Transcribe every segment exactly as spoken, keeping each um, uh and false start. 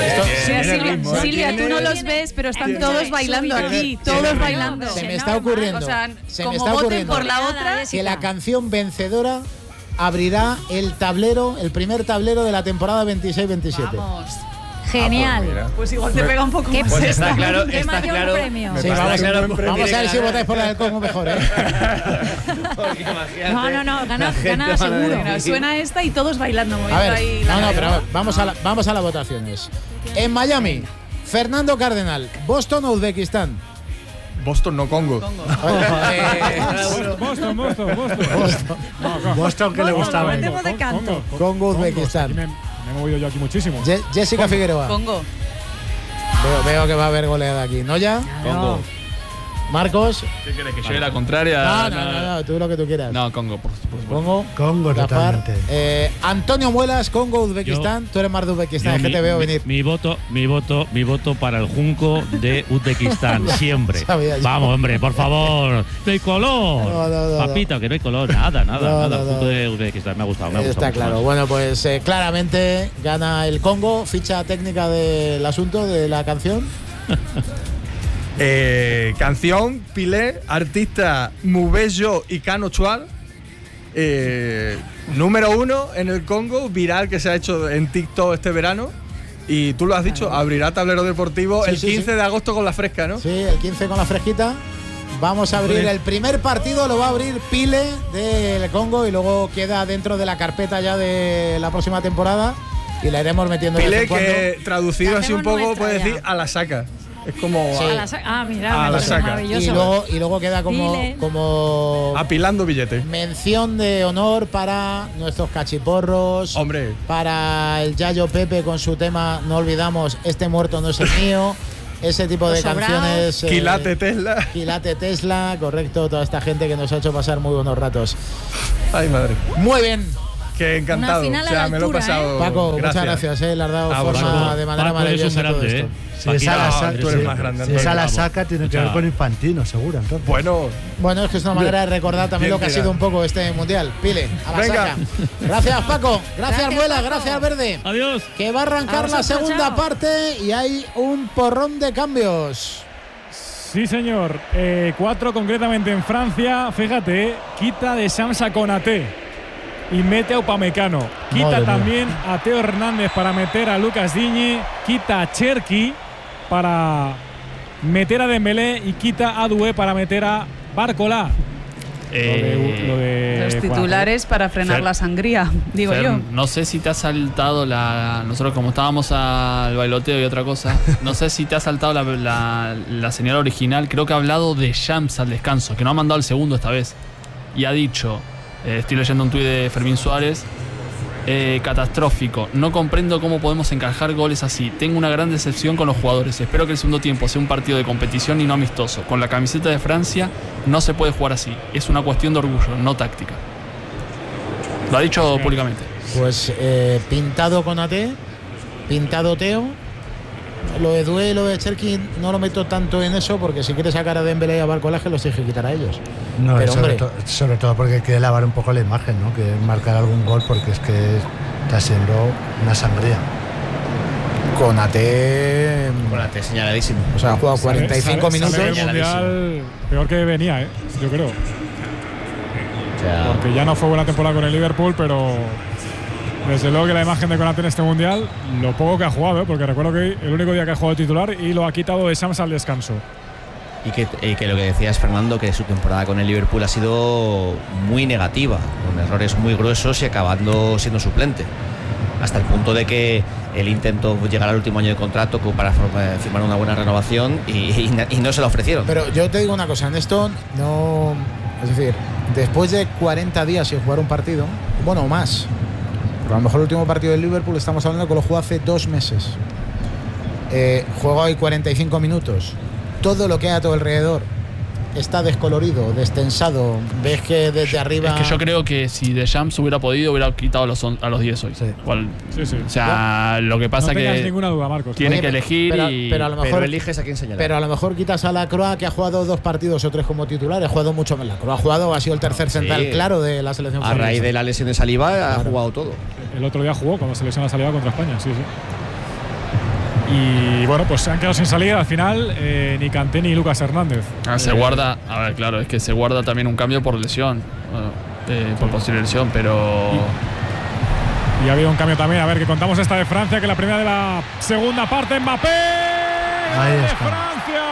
Esto, Sí, Silvia, ritmo, ¿eh? Silvia, tú no los ves, pero están todos bailando aquí, todos bailando. se me está ocurriendo, O sea, se me como está voten ocurriendo por la otra, que la canción vencedora abrirá el tablero, el primer tablero de la temporada veintiséis veintisiete. vamos. Genial. Ah, pues Pues igual te pega un poco ¿Qué más. Pues está claro, ¿Qué está mayor claro. premio? Sí, Me vamos, parece un buen vamos premio. a ver si votáis por la del Congo mejor, ¿eh? Porque imagínate, No, no, no, gana- la gente gana van a seguro. decir- Bueno, suena esta y todos bailando. A moviendo ver, ahí la no, no, cadera. pero vamos a, la- vamos a las votaciones. En Miami, Fernando Cardenal, Boston o Uzbekistán. Boston, no Congo. Eh, Boston, Boston, Boston. Boston que le gustaba. Congo, Congo de canto. Congo, Uzbekistán. Me, me he movido yo aquí muchísimo. Je- Jessica Figueroa. Congo. Veo, veo que va a haber goleada aquí. ¿No ya? Congo. Marcos. ¿Qué quieres? ¿Que lleve la contraria? No, no, no, no, tú lo que tú quieras. No, Congo, por, por supuesto. Congo. Congo, Gaspar. totalmente. Eh, Antonio Muelas, Congo, Uzbekistán. Tú eres más de Uzbekistán, es que mi, te veo mi- venir. Mi voto, mi voto, mi voto para el Junco de Uzbekistán, siempre. Sabía yo. Vamos, hombre, por favor. No hay color. No, no, no, Papita, que no hay color, nada, nada, No, nada. no, El Junco no. de Uzbekistán me ha gustado, me ha gustado. Está mucho claro. más. Bueno, pues eh, claramente gana el Congo. Ficha técnica del asunto, de la canción. Eh, canción, Pilé, artista Mubello y Cano Chual. Eh, número uno en el Congo, viral que se ha hecho en TikTok este verano. Y tú lo has dicho, abrirá tablero deportivo Sí, el sí, quince sí. de agosto con la fresca, ¿no? Sí, el quince con la fresquita. Vamos a abrir el primer partido, lo va a abrir Pile del Congo y luego queda dentro de la carpeta ya de la próxima temporada y la iremos metiendo de vez Pilé en cuando. que traducido La así un hacemos poco nuestra puede ya. decir a la saca. Es como Sí. A la sa- ah, mira, A me la parece saca. maravilloso. Y luego, y luego queda como, Pile. como apilando billetes. mención de honor para nuestros cachiporros, Hombre, para el Yayo Pepe con su tema No olvidamos, este muerto no es el mío, ese tipo de Los sobraos. canciones. eh, Quilate Tesla. Quilate Tesla, correcto, toda esta gente que nos ha hecho pasar muy buenos ratos. Ay, madre. Muy bien, Que encantado. Una final O a sea, la me lo he altura, pasado. Paco, muchas gracias, eh, le has dado A forma vosotros. de manera Paco, eres un maravillosa a todo grande, esto. ¿eh? Si esa la No, saca, tú eres si- más grande, si no, esa la vamos. saca, tiene que ver Escucha. con Infantino, seguro. Entonces. Bueno, Bueno, es que es una manera de recordar también Bien lo que ha tirado. sido un poco este mundial. Pile, a la Venga. saca. Gracias, Paco. Gracias, Gracias, Muela. Paco. Gracias, Verde. Adiós. Que va a arrancar A la vosotros, segunda chao. parte y hay un porrón de cambios. Sí, señor. Eh, cuatro concretamente en Francia. Fíjate, quita de Samsa Konaté y mete a Upamecano. Quita Madre mía. también a Teo Hernández para meter a Lucas Digne. Quita a Cherki para meter a Dembélé y quita a Doué para meter a Barcola. Eh, lo de, Los titulares para frenar Fer- la sangría, digo Fer, yo. no sé si te ha saltado la. Nosotros, como estábamos al bailoteo y otra cosa, no sé si te ha saltado la, la, la señal original. Creo que ha hablado de Shams al descanso, que no ha mandado el segundo esta vez. Y ha dicho: eh, estoy leyendo un tuit de Fermín Suárez. Eh, catastrófico. No comprendo cómo podemos encajar goles así. Tengo una gran decepción con los jugadores. Espero que el segundo tiempo sea un partido de competición y no amistoso. Con la camiseta de Francia no se puede jugar así. Es una cuestión de orgullo, no táctica. Lo ha dicho públicamente. Pues eh, pintado con A T, pintado Teo. Lo de Doué y lo de Cherki no lo meto tanto en eso porque si quiere sacar a Dembélé y a Barcola que los tiene que quitar a ellos. No, Pero, sobre, hombre. to- sobre todo porque quiere lavar un poco la imagen, ¿no? Que marcar algún gol porque es que está siendo una sangría. Con A T. Con la T señaladísimo. O sea, ha jugado cuarenta y cinco Sale- minutos. sale del Mundial peor que venía, ¿eh? Yo creo. O sea, Porque ya no fue buena temporada con el Liverpool, pero desde luego que la imagen de Konaté en este Mundial, lo poco que ha jugado, ¿eh? Porque recuerdo que el único día que ha jugado titular y lo ha quitado de Sams al descanso. Y que, y que lo que decías, Fernando, que su temporada con el Liverpool ha sido muy negativa, con errores muy gruesos y acabando siendo suplente. Hasta el punto de que él intentó llegar al último año de contrato para eh, firmar una buena renovación y, y- y no se la ofrecieron. Pero yo te digo una cosa, en esto no. Es decir, después de cuarenta días sin jugar un partido, bueno, o más. Pero a lo mejor el último partido del Liverpool estamos hablando que lo jugó hace dos meses. Eh, juega hoy cuarenta y cinco minutos. Todo lo que hay a todo alrededor está descolorido, destensado. Ves que desde arriba. Es que yo creo que si Deschamps hubiera podido, hubiera quitado a los, on- a los diez hoy. Sí. Igual, Sí, sí. o sea, lo que pasa no tengas que ninguna duda, Marcos. tiene Oye, que elegir pero- y. pero a lo Pero mejor- eliges a quién señalar. Pero a lo mejor quitas a la Croa, que ha jugado dos partidos o tres como titular. Ha jugado mucho más. La Croa ha jugado, ha sido el tercer Sí. central claro de la selección a francesa. raíz de la lesión de Saliba ha Claro. jugado todo. El otro día jugó cuando se lesiona salida contra España, sí, sí. Y bueno, pues se han quedado sin salida al final eh, ni Kanté ni Lucas Hernández. Ah, se Eh, guarda, a ver, claro, es que se guarda también un cambio por lesión, bueno, eh, por posible lesión, pero Y ha habido un cambio también. A ver, que contamos esta de Francia, que la primera de la segunda parte, Mbappé. Ahí ¡Gol de está. Francia!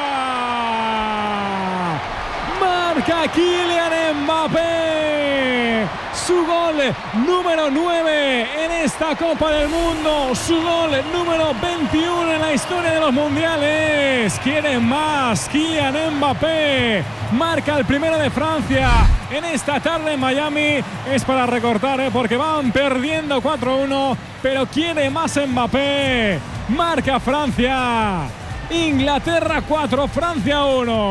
Marca Kylian Mbappé. Su gol número nueve en esta Copa del Mundo. Su gol número veintiuno en la historia de los mundiales. Quiere más. Kylian Mbappé marca el primero de Francia en esta tarde en Miami. Es para recortar, ¿eh? Porque van perdiendo cuatro uno, pero quiere más Mbappé. Marca Francia. Inglaterra cuatro, Francia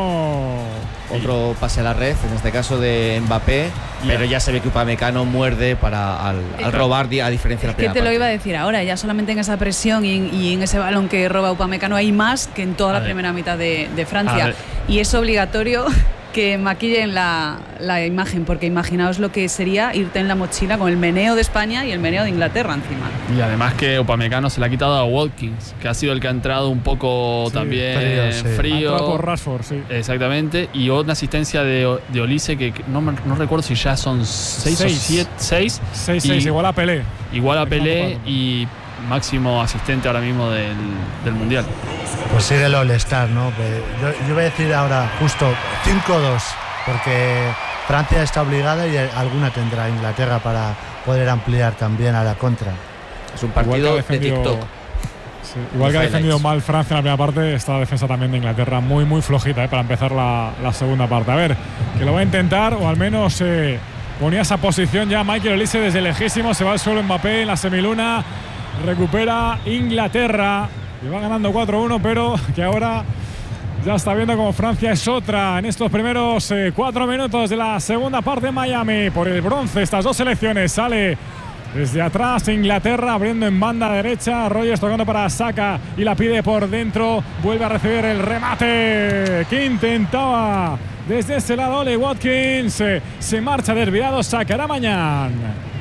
uno. Otro pase a la red, en este caso de Mbappé, pero ya se ve que Upamecano muerde para al, al robar, a diferencia de la Es que primera te lo parte. iba a decir ahora, ya solamente en esa presión y en, y en ese balón que roba Upamecano hay más que en toda A la ver. primera mitad de, de A Francia. ver. Y es obligatorio que maquillen la, la imagen, porque imaginaos lo que sería irte en la mochila con el meneo de España y el meneo de Inglaterra encima. y además que Upamecano se le ha quitado a Watkins, que ha sido el que ha entrado un poco Sí, también frío, sí. frío. Ha entrado por Rashford, sí. Exactamente, y una asistencia de, de Olise que que no, me- no recuerdo si ya son seis, Seis. o siete, seis, seis y- seis, igual a Pelé. igual a Hay que Pelé anotarlo. y máximo asistente ahora mismo del, del Mundial. Pues sigue el All-Star, ¿no? Que Yo, yo voy a decir ahora justo cinco dos, porque Francia está obligada y alguna tendrá Inglaterra para poder ampliar también a la contra. Es un Igual que ha partido de defendido- TikTok. Sí, igual que ha Highlights. defendido mal Francia en la primera parte, está la defensa también de Inglaterra muy muy flojita, ¿eh? Para empezar la, la segunda parte. A ver, que lo va a intentar, o al menos eh, ponía esa posición ya Michael Olise desde lejísimo. Se va al suelo Mbappé en la semiluna. Recupera Inglaterra. Y va ganando cuatro uno, pero que ahora ya está viendo como Francia es otra en estos primeros eh, cuatro minutos de la segunda parte en Miami. Por el bronce, estas dos selecciones. Sale desde atrás Inglaterra, abriendo en banda derecha. Rogers tocando para Saka y la pide por dentro. Vuelve a recibir el remate que intentaba desde ese lado Oli Watkins. Se, se marcha desviado, sacará mañana.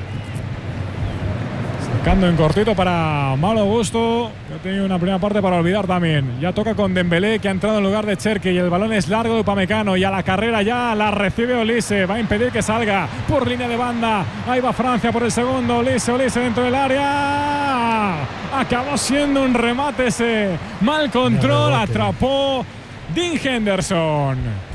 Sacando en cortito para Malo Gusto, que ha tenido una primera parte para olvidar también. Ya toca con Dembélé, que ha entrado en lugar de Cherki, y el balón es largo de Upamecano, y a la carrera ya la recibe Olise. Va a impedir que salga por línea de banda. Ahí va Francia por el segundo. Olise, Olise dentro del área. Acabó siendo un remate ese. Mal control, rebote. atrapó Dean Henderson.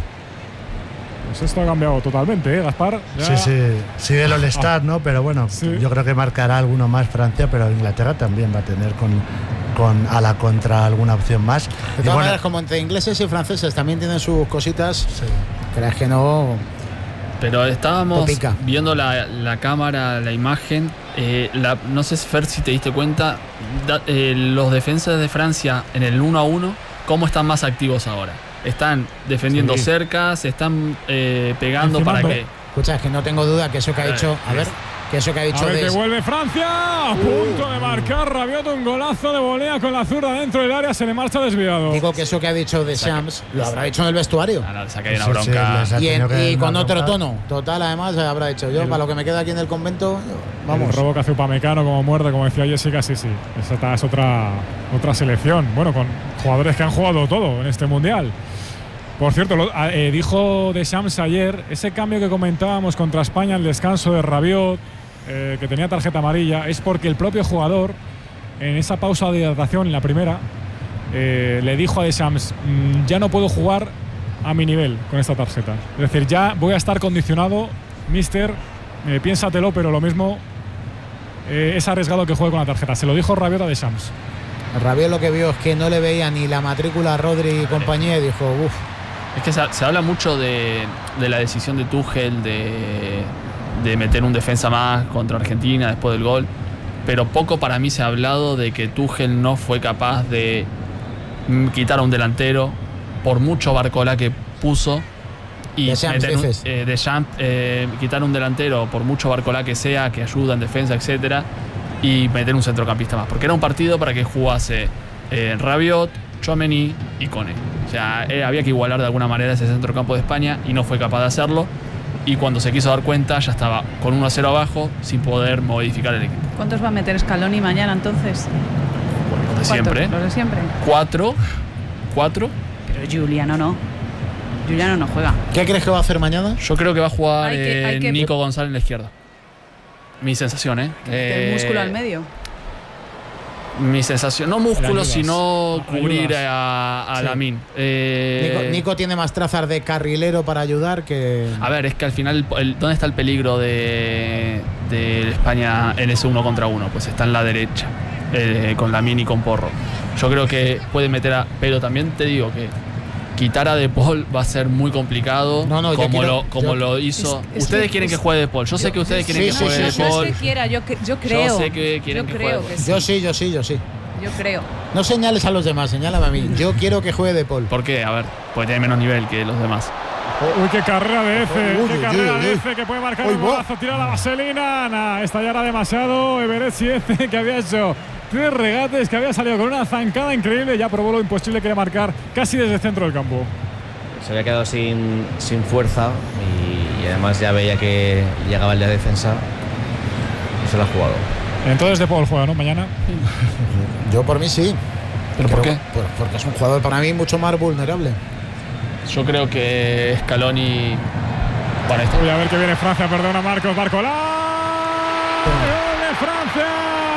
Pues esto ha cambiado totalmente, ¿eh, Gaspar? Ya- Sí, sí, sigue el All-Star, ¿no? Pero bueno, Sí. yo creo que marcará alguno más Francia, pero Inglaterra también va a tener con, con a la contra alguna opción más. De Y todas bueno, maneras, como entre ingleses y franceses también tienen sus cositas, sí. creas que no. Pero estábamos Topica. viendo la, la cámara, la imagen. eh, la- no sé, Fer, si te diste cuenta, da- eh, los defensas de Francia en el uno a uno, ¿cómo están más activos ahora? Están defendiendo Sí. cerca, se están eh, pegando Encimando. para que. Escucha, es que no tengo duda que eso que ha Eh, dicho. A ver, que eso que ha A dicho ver, de. que vuelve Francia. A punto de marcar Rabiot, un golazo de volea con la zurda dentro del área. Se le marcha desviado. Digo que eso que ha dicho de Shams lo habrá dicho en el vestuario. Ahora se ha caído Sí, una sí, bronca. les ha Y, en- tenido que y dar con una otro bronca. tono. Total, además, habrá dicho yo, El- para lo que me queda aquí en el convento, El vamos. robo que hace Upamecano como muerde, como decía Jessica, sí, sí. Esa es otra, otra selección. Bueno, con jugadores que han jugado todo en este mundial. Por cierto, lo- eh, dijo Deschamps ayer, ese cambio que comentábamos contra España, el descanso de Rabiot, eh, que tenía tarjeta amarilla, es porque el propio jugador, en esa pausa de hidratación, en la primera, eh, le dijo a Deschamps, "Mm, ya no puedo jugar a mi nivel con esta tarjeta. Es decir, ya voy a estar condicionado, mister, eh, piénsatelo, pero lo mismo eh, es arriesgado que juegue con la tarjeta". Se lo dijo Rabiot a Deschamps. Rabiot lo que vio es que no le veía ni la matrícula a Rodri y compañía y dijo, uff. Es que se, se habla mucho de, de la decisión de Tuchel de, de meter un defensa más contra Argentina después del gol, pero poco para mí se ha hablado de que Tuchel no fue capaz de mm, quitar a un delantero por mucho Barcola que puso y Deschamps, meter un- dices. eh, Deschamps, eh, quitar un delantero por mucho Barcola que sea, que ayuda en defensa, etcétera, y meter un centrocampista más, porque era un partido para que jugase eh, Rabiot, Tchouaméni y Koné. O sea, eh, había que igualar de alguna manera ese centrocampo de España y no fue capaz de hacerlo. Y cuando se quiso dar cuenta ya estaba con uno a cero abajo sin poder modificar el equipo. ¿Cuántos va a meter Scaloni mañana entonces? de siempre. Los de siempre. Cuatro. Cuatro. Pero Juliano no. Juliano no juega. ¿Qué crees que va a hacer mañana? Yo creo que va a jugar Hay que- hay eh, que- Nico González en la izquierda. Mi sensación, ¿eh? El Eh, músculo al medio. Mi sensación, no músculo, ayudas. sino Ayudas. cubrir a, a Sí. Lamine. Eh, Nico, Nico tiene más trazas de carrilero para ayudar que. A ver, es que al final, el- ¿dónde está el peligro de, de España en ese uno contra uno? Pues está en la derecha, eh, con Lamine y con Porro. Yo creo que puede meter a. Pero también te digo que quitar a De Paul va a ser muy complicado. No, no, yo como quiero- lo, como yo- lo hizo. Es- es ustedes que- quieren que es- juegue De Paul. Yo sé que ustedes quieren Sí, que sí, juegue sí, De sí. No Paul. es que quiera, yo, cre- yo creo. sé que quieren yo que creo juegue. que sí. Yo sí, yo sí, yo sí. Yo creo. No señales a los demás, señálame a mí. Yo quiero que juegue De Paul. ¿Por qué? A ver, porque tiene menos nivel que los demás. Uy, qué carrera de Eze, Uy, qué uy, carrera uy, de uy. Eze que puede marcar Uy, un bo. golazo, tira la vaselina. Nah, esta ya era demasiado. Everett y Eze que había hecho tres regates, que había salido con una zancada increíble, ya probó lo imposible que era marcar casi desde el centro del campo. Se había quedado sin, sin fuerza y, y además ya veía que llegaba el de defensa y se lo ha jugado. Entonces De Paul juega, ¿no? Mañana. Yo por mí sí. ¿Pero por Creo- qué? por- Porque es un jugador para mí mucho más vulnerable. Yo creo que Scaloni. Para esto. Voy a ver que viene Francia, perdona Marcos Barcolá. ¡Gol de Francia!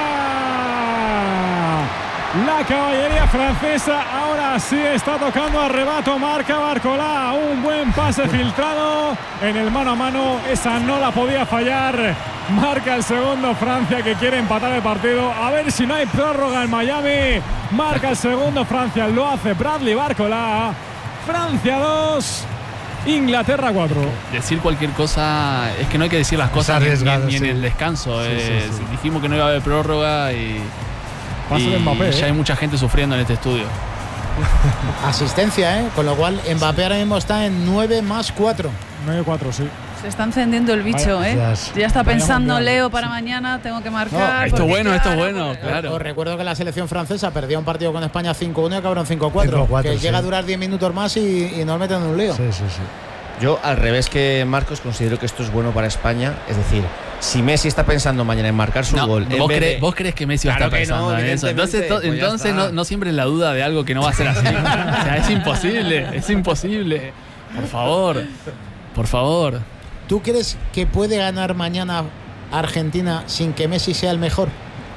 La caballería francesa ahora sí está tocando arrebato, marca Barcolá, un buen pase filtrado en el mano a mano, esa no la podía fallar, marca el segundo Francia que quiere empatar el partido, a ver si no hay prórroga en Miami, marca el segundo Francia, lo hace Bradley Barcolá, Francia dos, Inglaterra cuatro. Decir cualquier cosa. Es que no hay que decir las cosas ni, arriesgado, ni- ni en sí. el descanso. Sí, eh, sí, sí. Dijimos que no iba a haber prórroga y. Pase y de Mbappé, ya eh. hay mucha gente sufriendo en este estudio. Asistencia, ¿eh? Con lo cual Mbappé ahora mismo está en nueve más cuatro. nueve cuatro, sí. Se está encendiendo el bicho, Vaya, ¿eh? ya Ya está vaya pensando mundial. Leo para mañana, tengo que marcar. esto porque, bueno, esto claro, bueno, porque- claro. Os recuerdo que la selección francesa perdió un partido con España cinco uno y acabaron cinco cuatro. cinco cuatro, Que sí. llega a durar diez minutos más y, y nos meten en un lío. Sí, sí, sí. Yo, al revés que Marcos, considero que esto es bueno para España. Es decir, si Messi está pensando mañana en marcar su No, gol. en ¿vos, vez crees, de- ¿Vos crees que Messi va a Claro estar que no, pensando en eso? Entonces, evidentemente, to- pues ya entonces está. no, no siempre la duda de algo que no va a ser así. O sea, es imposible, es imposible. Por favor, por favor. ¿Tú crees que puede ganar mañana Argentina sin que Messi sea el mejor?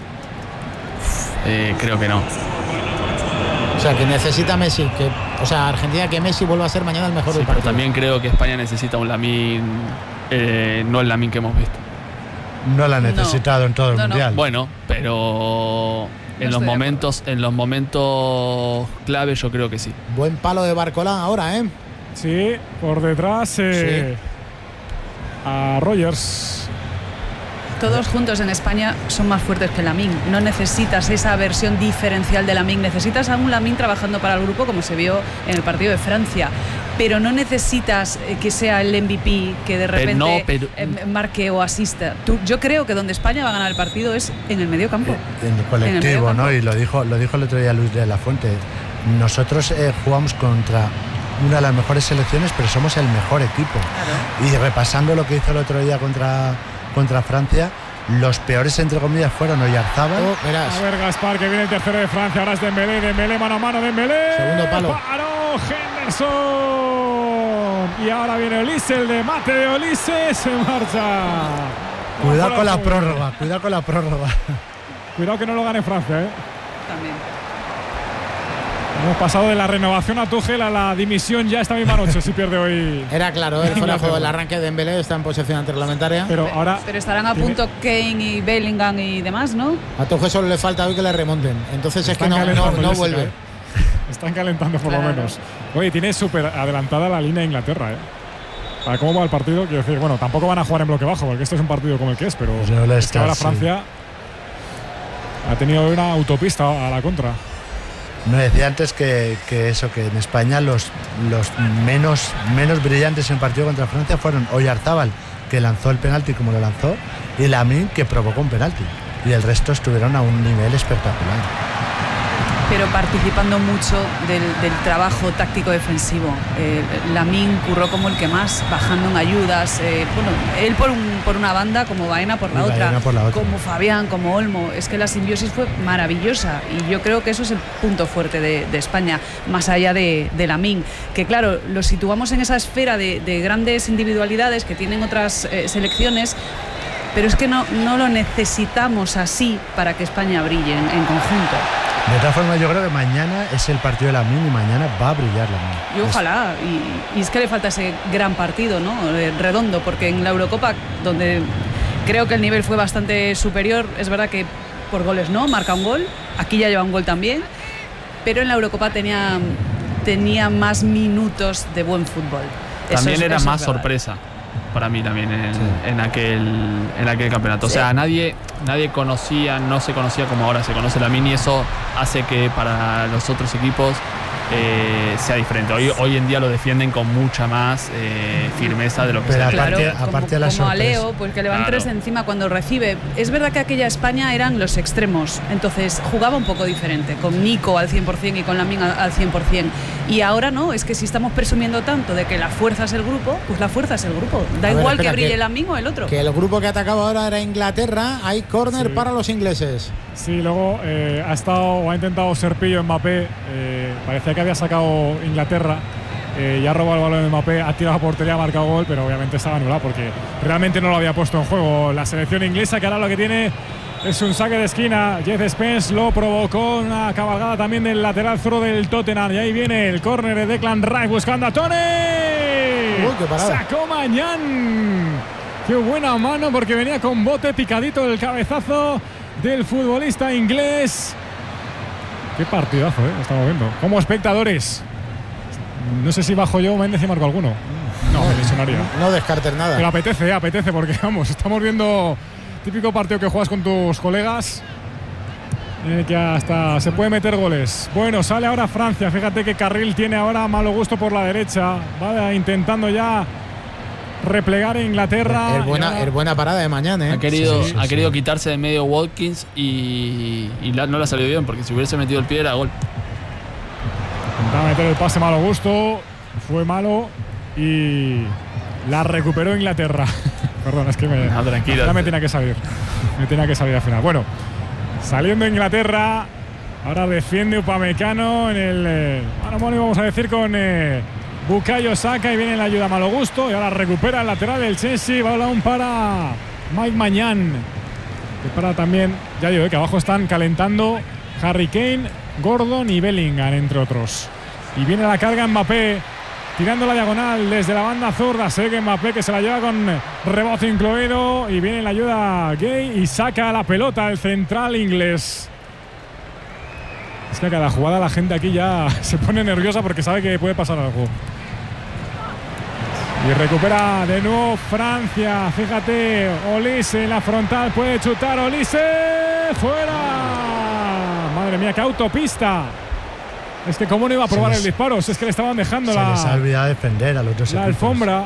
Eh, creo que no. O sea, que necesita Messi. Que, o sea, Argentina que Messi vuelva a ser mañana el mejor Sí, del pero partido. también creo que España necesita un Lamine, eh, no el Lamine que hemos visto. No la ha necesitado en todo el No, no. mundial. Bueno, pero en estoy los de momentos, en los momentos clave yo creo que sí. Buen palo de Barcolá ahora, ¿eh? Sí, por detrás eh, a Rogers. Todos juntos en España son más fuertes que Lamine. No necesitas esa versión diferencial de Lamine. Necesitas a un Lamine trabajando para el grupo, como se vio en el partido de Francia. Pero no necesitas eh, que sea el M V P que de repente no, pero- eh, marque o asista. Tú- yo creo que donde España va a ganar el partido es en el medio campo. En el En el colectivo, medio ¿no? campo. Y lo dijo, lo dijo el otro día Luis de la Fuente. Nosotros eh, jugamos contra una de las mejores selecciones, pero somos el mejor equipo. Y repasando lo que hizo el otro día contra, contra Francia, los peores, entre comillas, fueron Oyarzábal. Oh, verás. A ver, Gaspar, que viene el tercero de Francia. Ahora es Dembélé, Dembélé, mano a mano, Dembélé. Segundo palo. Paró Henderson. Y ahora viene Olise, el de mate de Olise. Se marcha. Cuidado con la Ojo, prórroga, cuidado con la prórroga. Cuidado que no lo gane Francia, ¿eh? También. Hemos pasado de la renovación a Tuchel a la dimisión ya esta misma noche si pierde hoy. Era claro, el fuera de juego del arranque de Dembélé está en posesión antirreglamentaria. Pero ahora Pero estarán a punto Kane y Bellingham y demás, ¿no? A Tuchel solo le falta hoy que le remonten. Entonces es que están no, no, calentando, no Jessica, vuelve. ¿eh? Están calentando por Claro. lo menos. Oye, tiene súper adelantada la línea de Inglaterra, ¿eh? Para cómo va el partido, quiero decir, bueno, tampoco van a jugar en bloque bajo, porque esto es un partido como el que es, pero Pues no le es que está, ahora sí. Francia ha tenido una autopista a la contra. Me decía antes que, que eso, que en España los, los menos, menos brillantes en el partido contra Francia fueron Oyarzábal, que lanzó el penalti como lo lanzó, y Lamine, que provocó un penalti. Y el resto estuvieron a un nivel espectacular. pero participando mucho del, del trabajo táctico defensivo. Eh, Lamine curró como el que más, bajando en ayudas, eh, bueno, él por, un, por una banda, como Baena por la, otra, por la otra, como Fabián, como Olmo. Es que la simbiosis fue maravillosa y yo creo que eso es el punto fuerte de, de España, más allá de, de Lamine, que claro, lo situamos en esa esfera de, de grandes individualidades que tienen otras eh, selecciones, pero es que no, no lo necesitamos así para que España brille en, en conjunto. De todas formas, yo creo que mañana es el partido de Lamine y mañana va a brillar Lamine. Y ojalá, y, y es que le falta ese gran partido, ¿no? Eh, redondo, porque en la Eurocopa, donde creo que el nivel fue bastante superior, es verdad que por goles no, marca un gol, aquí ya lleva un gol también, pero en la Eurocopa tenía, tenía más minutos de buen fútbol. También eso es, era eso más es verdad. sorpresa para mí también en, Sí. en, aquel, en aquel campeonato. Sí. O sea, nadie, nadie conocía, no se conocía como ahora se conoce Lamine, y eso hace que para los otros equipos eh, sea diferente. Hoy, hoy en día lo defienden con mucha más eh, firmeza de lo que Pero se Claro, aparte- como, aparte de la como a sorpresa. Leo, pues que le van Claro. tres encima cuando recibe. Es verdad que aquella España eran los extremos, entonces jugaba un poco diferente, con Nico al cien por cien y con Lamine al, al cien por cien. Y ahora no, es que si estamos presumiendo tanto de que la fuerza es el grupo, pues la fuerza es el grupo. Da A ver, igual espera, que brille que- Lamine o el otro. Que el grupo que atacaba ahora era Inglaterra. Hay córner Sí. para los ingleses. Sí, luego eh, ha estado o ha intentado ser pillo Mbappé. Eh, parecía que había sacado Inglaterra. Eh, ya ha robado el balón de Mbappé, ha tirado a portería, ha marcado gol, pero obviamente estaba anulado porque realmente no lo había puesto en juego la selección inglesa, que ahora lo que tiene es un saque de esquina. Jeff Spence lo provocó, una cabalgada también del lateral zurdo del Tottenham. Y ahí viene el córner de Declan Rice buscando a Tony. Uy, qué parada. Sacó Mañán. Qué buena mano porque venía con bote picadito el cabezazo del futbolista inglés. Qué partidazo, ¿eh? Estamos viendo. Como espectadores. No sé si bajo yo Méndez y marco alguno. No, me lesionaría. No descartes nada. Pero apetece, eh, apetece, porque vamos, estamos viendo típico partido que juegas con tus colegas. Eh, que hasta se puede meter goles. Bueno, sale ahora Francia. Fíjate que Carril tiene ahora malo gusto por la derecha. Va intentando ya replegar a Inglaterra. Es buena, Y ahora- es buena parada de mañana, ¿eh? Ha querido, Sí, sí, ha sí. querido quitarse de medio Watkins y, y la- no le ha salido bien, porque si hubiese metido el pie era gol. Intentaba meter el pase malo gusto, fue malo y la recuperó Inglaterra. Perdón, es que me, No, tranquilo. ya me tenía que salir. Me tenía que salir al final. Bueno, saliendo Inglaterra, ahora defiende Upamecano en el eh, mano a mano, vamos a decir, con eh, Bukayo Saka, y viene la ayuda a malo gusto y ahora recupera el lateral del Chelsea. Balón para Mike Mañán, que para también, ya digo, eh, que abajo están calentando Harry Kane, Gordon y Bellingham, entre otros. Y viene la carga Mbappé, tirando la diagonal desde la banda zurda. Sigue Mbappé, que se la lleva con rebote incluido. Y viene la ayuda Gay y saca la pelota el central inglés. Es que a cada jugada la gente aquí ya se pone nerviosa porque sabe que puede pasar algo. Y recupera de nuevo Francia. Fíjate, Olise en la frontal, puede chutar Olise. ¡Fuera! Madre mía, qué autopista. Es que cómo no iba a probar Se el les- disparo, si es que le estaban dejando Se les ha la, olvidado defender a los dos la equipos. alfombra.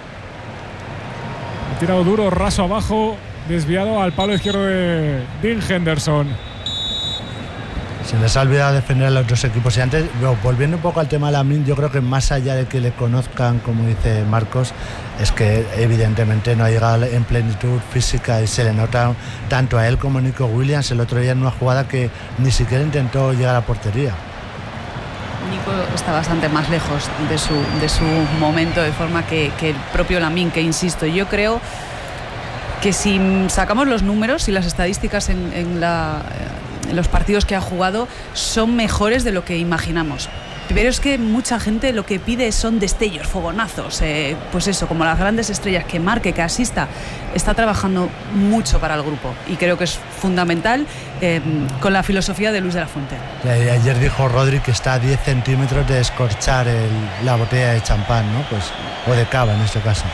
Ha tirado duro, raso abajo, desviado al palo izquierdo de Dean Henderson. Se les ha olvidado defender a los dos equipos. Y antes, bueno, volviendo un poco al tema de Lamine, yo creo que más allá de que le conozcan, como dice Marcos, es que evidentemente no ha llegado en plenitud física y se le nota tanto a él como a Nico Williams el otro día en una jugada que ni siquiera intentó llegar a portería. Nico está bastante más lejos de su, de su momento, de forma que, que el propio Lamine, que insisto, yo creo que si sacamos los números y las estadísticas en, en, la, en los partidos que ha jugado, son mejores de lo que imaginamos. Pero es que mucha gente lo que pide son destellos, fogonazos, eh, pues eso, como las grandes estrellas, que marque, que asista. Está trabajando mucho para el grupo y creo que es fundamental, eh, con la filosofía de Luis de la Fuente. Y ayer dijo Rodri que está a diez centímetros de escorchar el- la botella de champán, ¿no? Pues, o de cava en este caso.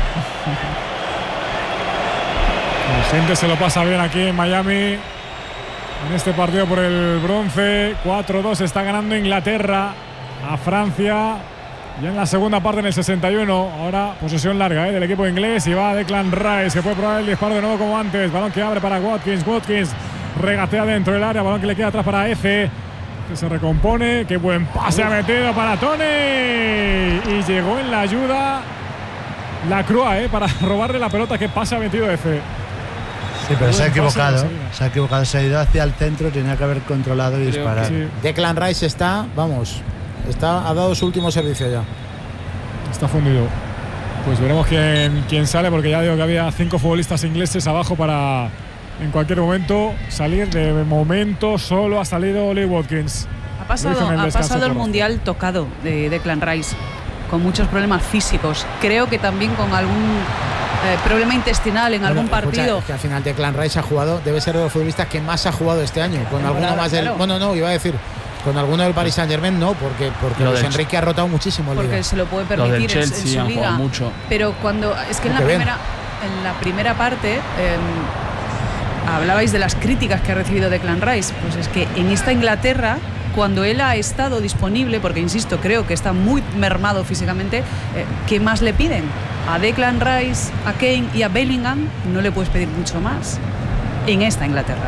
La gente se lo pasa bien aquí en Miami. En este partido por el bronce, cuatro dos está ganando Inglaterra a Francia. Ya en la segunda parte, en el sesenta y uno, ahora posesión larga, ¿eh?, del equipo inglés, y va Declan Rice, que puede probar el disparo de nuevo como antes. Balón que abre para Watkins, Watkins regatea dentro del área, balón que le queda atrás para Eze. que se recompone. Qué buen pase ha metido para Tony. Y llegó en la ayuda la Crua, ¿eh? Para robarle la pelota. Qué pase ha metido Efe. Sí, pero Buen se ha pase equivocado. de salida. Se ha equivocado. Se ha ido hacia el centro. Tenía que haber controlado y Creo disparar. Sí, Declan Rice está, vamos, está, ha dado su último servicio ya. está fundido. Pues veremos quién, quién sale, porque ya digo que había cinco futbolistas ingleses abajo para en cualquier momento salir. De momento solo ha salido Oli Watkins. Ha pasado, Lo hizo en el ha descanso pasado el por Rafa. Mundial tocado de Declan Rice, con muchos problemas físicos. Creo que también con algún eh, problema intestinal en algún Bueno, escucha, partido. es que al final Declan Rice ha jugado, debe ser de los futbolistas que más ha jugado este año. Con Temporada, alguno más del. claro. Bueno, no, iba a decir. Con alguno del Paris Saint Germain no, porque, porque Lo Luis del- Enrique ha rotado muchísimo el Porque liga. se lo puede Los permitir del en- Chelsea en, su han liga. jugado mucho. Pero cuando es que en la Qué bien. primera en la primera parte eh, hablabais de las críticas que ha recibido Declan Rice. Pues es que en esta Inglaterra, cuando él ha estado disponible, porque insisto, creo que está muy mermado físicamente, eh, ¿qué más le piden? A Declan Rice, a Kane y a Bellingham no le puedes pedir mucho más en esta Inglaterra.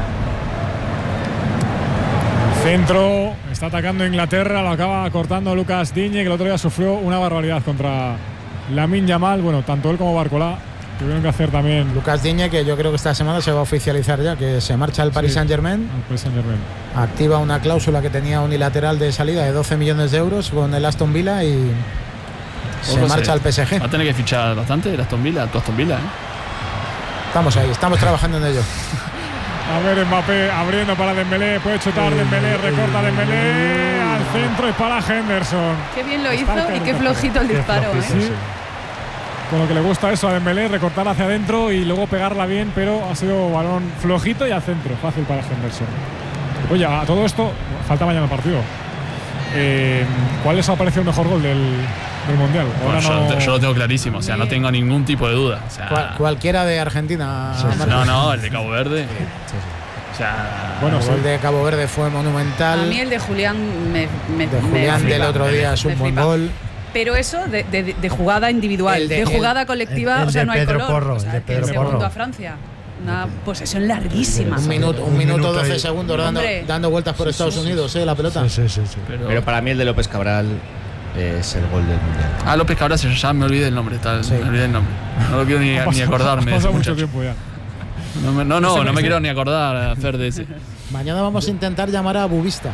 Centro, está atacando Inglaterra, lo acaba cortando Lucas Digne, que el otro día sufrió una barbaridad contra Lamine Yamal. Bueno, tanto él como Barcola tuvieron que hacer también Lucas Digne, que yo creo que esta semana se va a oficializar ya, que se marcha al Paris Sí. Saint Germain. al Paris Saint-Germain. Activa una cláusula que tenía unilateral de salida de doce millones de euros con el Aston Villa y se Ojo, marcha se- al P S G. Va a tener que fichar bastante el Aston Villa, tu Aston Villa, ¿eh? Estamos ahí, estamos trabajando en ello. A ver, Mbappé abriendo para Dembélé, puede chutar Dembélé, recorta Dembélé al centro y para Henderson. Qué bien lo Está hizo el y carro, qué está flojito el Qué disparo. flojito, ¿eh? Sí. Con lo que le gusta eso a Dembélé, recortar hacia adentro y luego pegarla bien, pero ha sido balón flojito y al centro, fácil para Henderson. Oye, a todo esto, falta mañana el partido. Eh, ¿Cuál les ha parecido el mejor gol del, del Mundial? Ahora Bueno, yo, no- lo te- yo lo tengo clarísimo, o sea, no tengo ningún tipo de duda. O sea, Cual- cualquiera de Argentina. Marcos. no, no, el de Cabo Verde. O sea, Bueno, El sí. gol de Cabo Verde fue monumental. A mí el de Julián me, me- de me Julián flipa. del otro día es Me un buen flipa. gol. Pero eso de, de- de jugada individual, El de, de- el- jugada colectiva, el- el o sea, de no hay Pedro color. Porro, O sea, el de que Pedro se Porro. apuntó a Francia. Una posesión larguísima. Un minuto, un Un minuto minuto doce y- segundos dando, Hombre. dando vueltas por Estados Unidos, ¿eh? La pelota. Sí, sí, sí, sí. pero, Pero para mí el de López Cabral es el gol del Mundial. Ah, López Cabral, se- ya me olvidé el nombre, tal, Sí. me olvidé el nombre. No lo quiero ni, Ha ni pasado- acordarme. Ha de ese pasado mucho muchacho. tiempo ya. No, me- no, no, no me quiero ni acordar, Fer, de ese. Mañana vamos a intentar llamar a Bubista,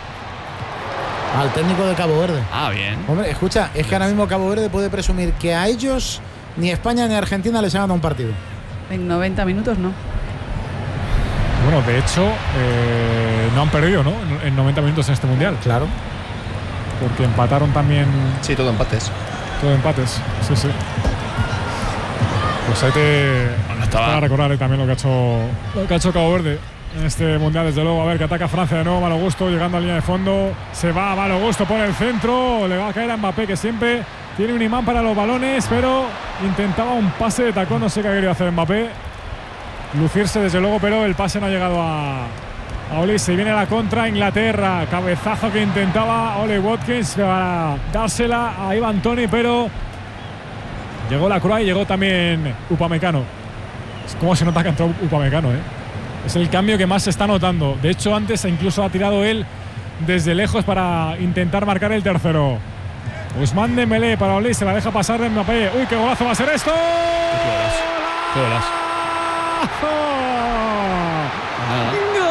al técnico de Cabo Verde. Ah, bien. Hombre, escucha, es que ahora mismo Cabo Verde puede presumir que a ellos ni España ni Argentina les han ganado un partido. En noventa minutos no. Bueno, de hecho, eh, no han perdido, ¿no? En- En noventa minutos en este Mundial. Claro. Porque empataron también Sí, todo empates. todo empates. Sí, sí. Pues hay que Bueno, estaba- para recordar eh, también lo que ha hecho lo que ha hecho Cabo Verde en este Mundial, desde luego. A ver, que ataca Francia de nuevo, Malo Gusto, llegando a línea de fondo. Se va Malo Gusto por el centro. Le va a caer a Mbappé, que siempre tiene un imán para los balones, pero intentaba un pase de tacón. No sé qué ha querido hacer Mbappé. Lucirse, desde luego, pero el pase no ha llegado a, a Oli. Se viene la contra Inglaterra. Cabezazo que intentaba Oli Watkins para dársela a Ivan Toney, pero llegó la Crua y llegó también Upamecano. Es como se nota que entró Upamecano, ¿eh? Es el cambio que más se está notando. De hecho, antes incluso ha tirado él desde lejos para intentar marcar el tercero. Ousmane Dembélé para Oli, se la deja pasar de Mbappé. ¡Uy, qué golazo va a ser esto! Qué golazo. Nada.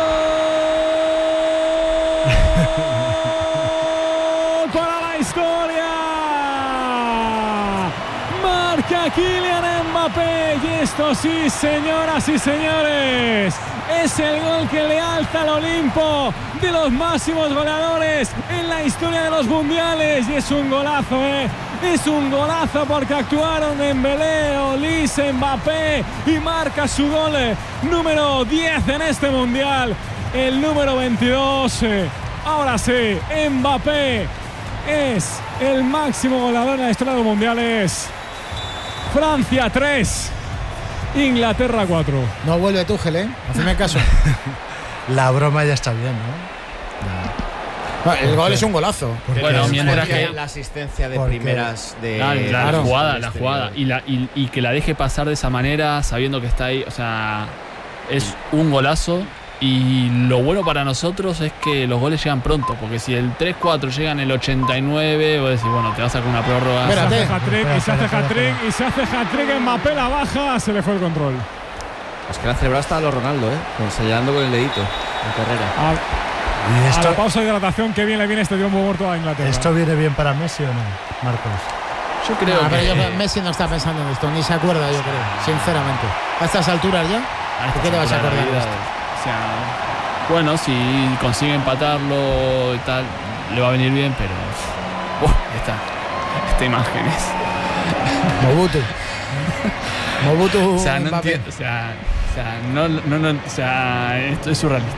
¡Gol para la historia! Marca Kylian Mbappé y esto sí, señoras y señores, es el gol que le alza al Olimpo de los máximos goleadores en la historia de los mundiales y es un golazo, ¿eh? Es un golazo porque actuaron Dembélé, Olís, Mbappé y marca su gol eh, número diez en este mundial, el número veintidós. eh. Ahora sí, Mbappé es el máximo goleador en la historia de los mundiales. Francia tres, Inglaterra cuatro. No vuelve Tuchel, ¿eh? Hacedme caso. La broma ya está bien, ¿no? No, el gol es un golazo. Bueno, es- mientras Porque que- la asistencia de porque- primeras de. Ah, la, la Claro. jugada, de la este jugada. nivel. Y, la, y, y que la deje pasar de esa manera, sabiendo que está ahí. O sea, es un golazo Y lo bueno para nosotros es que los goles llegan pronto, porque si el tres cuatro llega en el ochenta y nueve, vos decís, bueno, te vas a sacar una prórroga. Se hace Espérate. hat-trick, y se hace hat-trick, y se hace hat-trick. Mbappé la baja, se le fue el control. Es que la celebrado hasta los Ronaldo, ¿eh? Con- Señalando con el dedito en carrera. A, ¿Y a esto, la pausa de hidratación, qué bien le viene este triunfo muerto a Inglaterra. esto viene bien para Messi o no, Marcos? Yo creo No, que pero yo creo que Messi no está pensando en esto, ni se acuerda, yo creo, sinceramente. A estas alturas ya, a estas ¿por qué te vas a alturas de acordar la de vida, esto? o sea, bueno, si consigue empatarlo y tal, le va a venir bien, pero ¡buah! esta, esta imagen es. Mobutu. Mobutu O sea, no Mbappé. entiendo, o sea, o sea, no, no, no, o sea, esto es surrealista.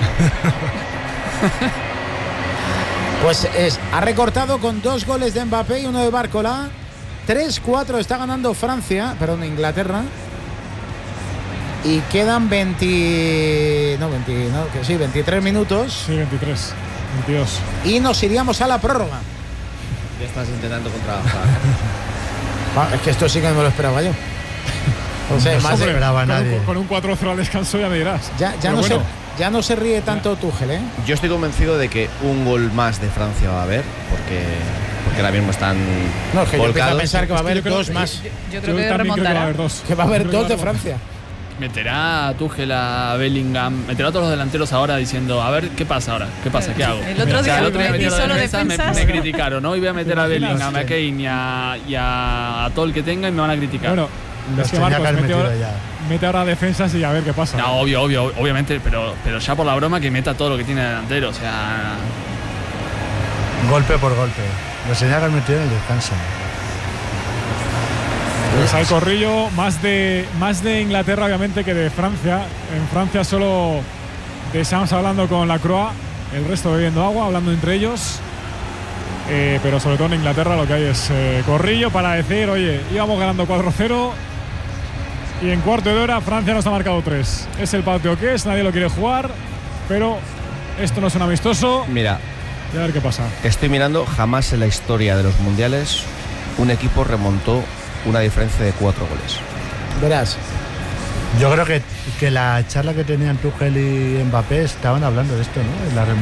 Pues es, ha recortado con dos goles de Mbappé y uno de Barcola. tres cuatro está ganando Francia, perdón, Inglaterra. Y quedan veinte, no, veinte, no, que sí, veintitrés minutos. Sí, veintitrés, veintidós. Y nos iríamos a la prórroga. Ya estás intentando contrabajar. Ah, es que esto sí que no me lo esperaba yo. O sea, No más se de- esperaba Con nadie. un, con un cuatro cero al descanso ya me dirás. ya, ya, Pero no bueno, se, ya no se ríe tanto Tuchel, ¿eh? Yo estoy convencido de que un gol más de Francia va a haber, porque, porque ahora mismo están No, es que yo empiezo a volcados. pensar que va a Es que haber yo creo- dos más. Yo, yo yo creo que también creo que va a remontará. haber dos. Que va a haber Creo que dos de va a haber Francia. Meterá a Tuchel, a Bellingham, meterá a todos los delanteros ahora diciendo, a ver, ¿qué pasa ahora? ¿Qué pasa? ¿Qué hago? El otro O sea, día el otro día metí metieron solo defensas, me, defensas. me criticaron, ¿no? Y voy a meter a ¿Te imaginas? Bellingham, a Kane y a, y a, a todo el que tenga y me van a criticar. Bueno, Los es que tenía que Marcos haber mete metido ahora, ya. mete ahora defensas y a ver qué pasa. No, obvio, obvio, obviamente, pero, pero ya por la broma que meta todo lo que tiene delantero, o sea, Golpe por golpe. Los tenía que haber metido en el descanso. Pues al corrillo, más de, más de Inglaterra obviamente que de Francia. En Francia solo de Sams hablando con la Croix, el resto bebiendo agua, hablando entre ellos. Eh, pero sobre todo en Inglaterra lo que hay es eh, corrillo para decir, oye, íbamos ganando cuatro cero y en cuarto de hora Francia nos ha marcado tres. Es el patio que es, nadie lo quiere jugar, pero esto no es un amistoso Mira, y a ver qué pasa. estoy mirando, jamás en la historia de los mundiales un equipo remontó una diferencia de cuatro goles. Verás. Yo creo que, que la charla que tenían Tuchel y Mbappé estaban hablando de esto, ¿no? En la